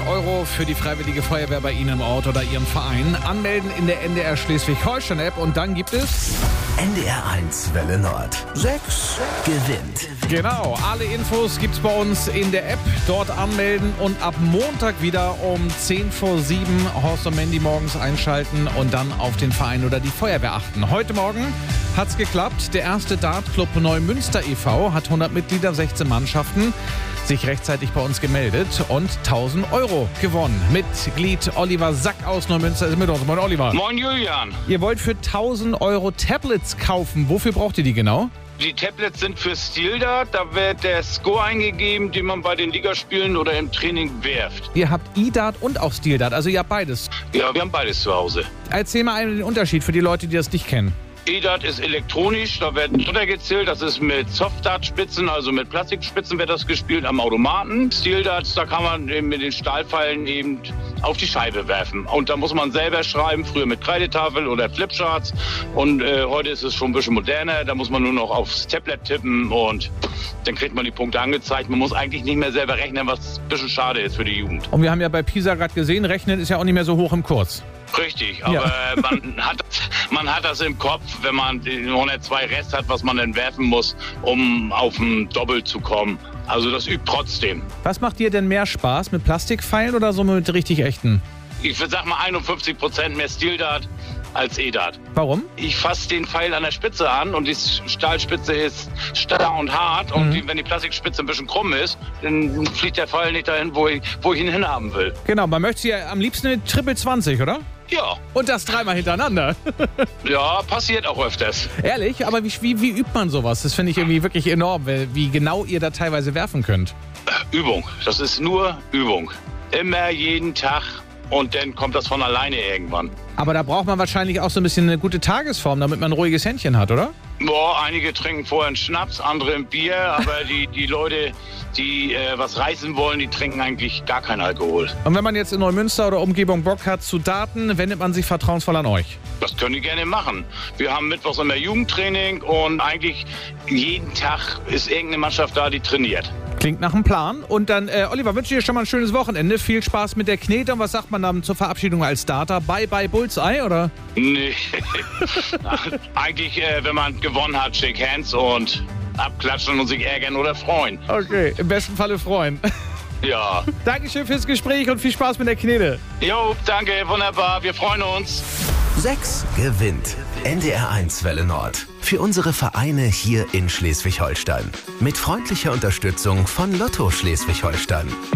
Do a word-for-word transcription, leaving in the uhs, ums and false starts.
Euro für die Freiwillige Feuerwehr bei Ihnen im Ort oder Ihrem Verein. Anmelden in der N D R Schleswig-Holstein-App und dann gibt es N D R eins Welle Nord. Sechs gewinnt. Genau, alle Infos gibt's bei uns in der App. Dort anmelden und ab Montag wieder um zehn vor sieben Horst und Mandy morgens einschalten und dann auf den Verein oder die Feuerwehr achten. Heute Morgen hat's geklappt. Der erste Dartclub Neumünster e V hat hundert Mitglieder, sechzehn Mannschaften, sich rechtzeitig bei uns gemeldet und tausend Euro gewonnen. Mitglied Oliver Sack aus Neumünster ist mit uns. Moin Oliver. Moin Julian. Ihr wollt für tausend Euro Tablets kaufen. Wofür braucht ihr die genau? Die Tablets sind für SteelDart. Da wird der Score eingegeben, den man bei den Ligaspielen oder im Training werft. Ihr habt E-Dart und auch SteelDart, also ihr habt beides. Ja, wir haben beides zu Hause. Erzähl mal einen den Unterschied für die Leute, die das nicht kennen. E-Dart ist elektronisch, da werden runtergezählt, das ist mit Soft-Dart-Spitzen, also mit Plastikspitzen wird das gespielt am Automaten. SteelDart, da kann man eben mit den Stahlpfeilen eben auf die Scheibe werfen. Und da muss man selber schreiben, früher mit Kreidetafel oder Flipcharts. Und äh, heute ist es schon ein bisschen moderner, da muss man nur noch aufs Tablet tippen und dann kriegt man die Punkte angezeigt. Man muss eigentlich nicht mehr selber rechnen, was ein bisschen schade ist für die Jugend. Und wir haben ja bei PISA gerade gesehen, Rechnen ist ja auch nicht mehr so hoch im Kurs. Richtig, aber ja. man, hat, man hat das im Kopf, wenn man den hundertzwei Rest hat, was man dann werfen muss, um auf ein Doppel zu kommen. Also das übt trotzdem. Was macht dir denn mehr Spaß, mit Plastikpfeilen oder so mit richtig echten? Ich würde sagen mal einundfünfzig Prozent mehr SteelDart als E-Dart. Warum? Ich fasse den Pfeil an der Spitze an und die Stahlspitze ist starr und hart. Und mhm. die, wenn die Plastikspitze ein bisschen krumm ist, dann fliegt der Pfeil nicht dahin, wo ich, wo ich ihn hinhaben will. Genau, man möchte ja am liebsten mit Triple zwanzig, oder? Ja. Und das dreimal hintereinander. Ja, passiert auch öfters. Ehrlich? Aber wie, wie, wie übt man sowas? Das finde ich irgendwie wirklich enorm, wie genau ihr da teilweise werfen könnt. Übung. Das ist nur Übung. Immer, jeden Tag. Und dann kommt das von alleine irgendwann. Aber da braucht man wahrscheinlich auch so ein bisschen eine gute Tagesform, damit man ein ruhiges Händchen hat, oder? Boah, einige trinken vorher einen Schnaps, andere ein Bier. Aber die, die Leute, die äh, was reißen wollen, die trinken eigentlich gar keinen Alkohol. Und wenn man jetzt in Neumünster oder Umgebung Bock hat zu darten, wendet man sich vertrauensvoll an euch? Das können die gerne machen. Wir haben mittwochs immer Jugendtraining und eigentlich jeden Tag ist irgendeine Mannschaft da, die trainiert. Klingt nach einem Plan. Und dann, äh, Oliver, wünsche dir schon mal ein schönes Wochenende. Viel Spaß mit der Knete. Und was sagt man dann zur Verabschiedung als Starter? Bye, bye, Bullseye, oder? Nee. Eigentlich, äh, wenn man gewonnen hat, shake hands und abklatschen und sich ärgern oder freuen. Okay, im besten Falle freuen. Ja. Dankeschön fürs Gespräch und viel Spaß mit der Knete. Jo, danke, wunderbar. Wir freuen uns. Sechs gewinnt. N D R eins Welle Nord. Für unsere Vereine hier in Schleswig-Holstein. Mit freundlicher Unterstützung von Lotto Schleswig-Holstein.